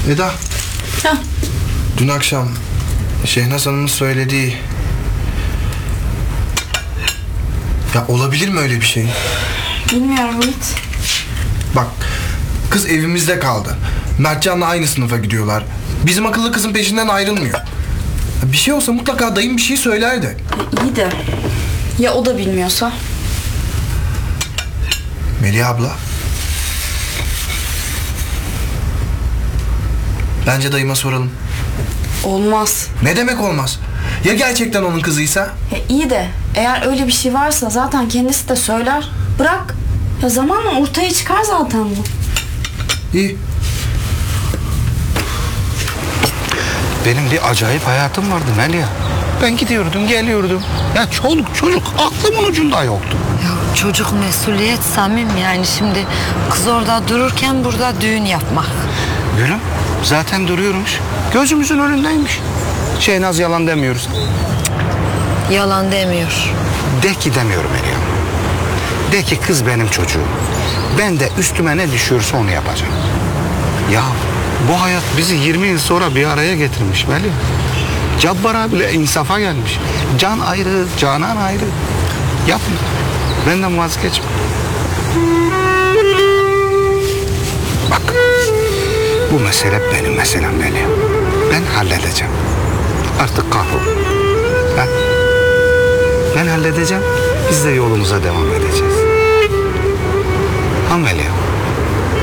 Eda. Heh. Dün akşam Şehnaz Hanım'ın söylediği... Ya olabilir mi öyle bir şey? Bilmiyorum Yiğit. Bak, kız evimizde kaldı. Mertcan'la aynı sınıfa gidiyorlar. Bizim akıllı kızın peşinden ayrılmıyor. Bir şey olsa mutlaka dayım bir şey söylerdi. İyi de ya o da bilmiyorsa? Melih abla. Bence dayıma soralım. Olmaz. Ne demek olmaz? Ya gerçekten onun kızıysa? İyi de eğer öyle bir şey varsa zaten kendisi de söyler. Bırak. Ya zamanla ortaya çıkar zaten bu. İyi. Benim bir acayip hayatım vardı Melia. Ben gidiyordum, geliyordum. Ya çoluk çocuk aklımın ucunda yoktu. Ya çocuk mesuliyet Samim, yani şimdi kız orada dururken burada düğün yapmak. Gülüm zaten duruyormuş. Gözümüzün önündeymiş. Şehnaz yalan demiyoruz. Yalan demiyor. De ki demiyorum Melia. De ki kız benim çocuğum. Ben de üstüme ne düşüyorsa onu yapacağım. Ya bu hayat bizi 20 yıl sonra bir araya getirmiş Melia. Cabbar abiyle insafa gelmiş. Can ayrı, canan ayrı. Yapma. Benden vazgeçme. Bak. Bu mesele benim meselem Melia. Ben halledeceğim. Artık kahrol. Ben halledeceğim. Biz de yolumuza devam edeceğiz. Ha Melia.